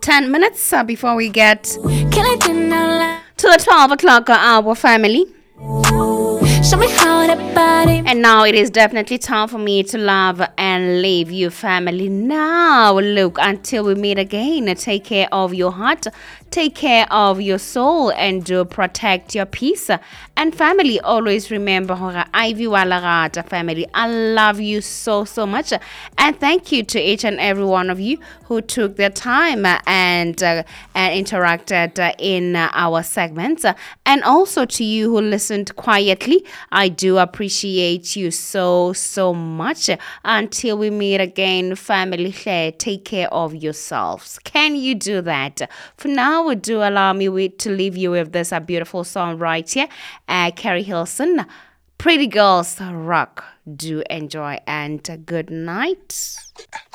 10 minutes before we get to the 12 o'clock hour, family. And now it is definitely time for me to love and leave you, family. Now, look, until we meet again, take care of your heart, take care of your soul, and do protect your peace. And family, always remember, Ivy Walarata, family, I love you so much. And thank you to each and every one of you who took their time and interacted in our segments. And also to you who listened quietly, I do appreciate you so much. Until we meet again, family, take care of yourselves. Can you do that? For now, do allow me to leave you with this beautiful song right here. Carrie Hilson, Pretty Girls Rock. Do enjoy and good night.